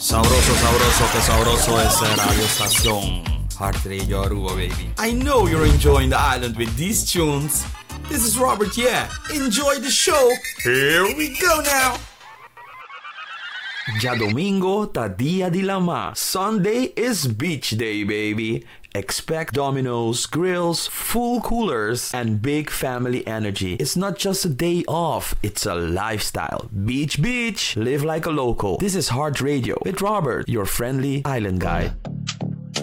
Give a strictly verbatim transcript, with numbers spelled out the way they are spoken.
Sabroso, sabroso, que sabroso es la radio estación Heart Radio Aruba, baby. I know you're enjoying the island with these tunes. This is Robert, yeah. Enjoy the show. Here we go now. Ya domingo ta dia di lama. Sunday is beach day, baby. Expect dominoes, grills, full coolers, and big family energy. It's not just a day off, it's a lifestyle. Beach, beach, live like a local. This is Heart Radio with Robert, your friendly island guide.